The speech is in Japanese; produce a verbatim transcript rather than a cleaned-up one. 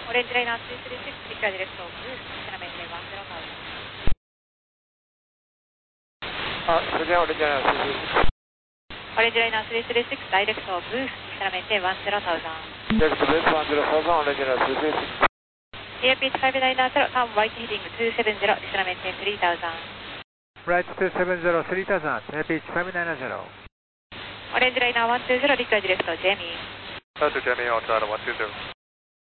オレンジライナースリースリーシックス、リクラディレクト、ブース、セラメンテンワンゼロタウザン。 あ、それではオレンジライナースリースリーシックス。 オレンジライナースリースリーシックス、ダイレクト、ブース、セラメンテンワンゼロタウザン。 ダイレクトブースワンゼロタウザン、オレンジライナースリースリーシックス。 エアピーチファイブナインナーゼロ、ターンワイトヘディングツーセブンゼロ、セラメンテンスリータウザン。 Right two seven zero, three thousand, Airbeach five nine zero. オレンジライナーワンツーゼロ、リクラディレクト、ジェミー。 Delta Jamie, Ultra one two zero.